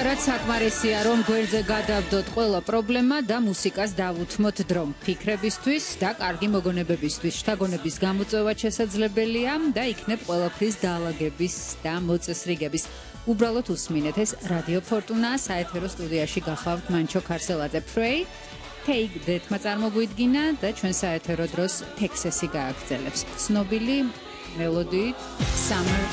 რაც საკმარისია, რომ გვერდზე გადავდოთ ყველა პრობლემა და მუსიკას დავუთმოთ დრო. ფიქრებისთვის და კარგი მოგონებებისთვის. შთაგონების გამოწვევა შესაძლებელია და იქნებ ყველაფრის დაალაგების და მოწესრიგების. უბრალოდ უსმინეთ, ეს რადიო ფორტუნა, საეთერო სტუდიაში გახლავთ მანჩო ქარსელაძე. Pray, Take That-მა წარმოგვიდგინა და ჩვენ საეთერო დროს Texas-ი გააგრძელებს. ცნობილი მელოდიით Summer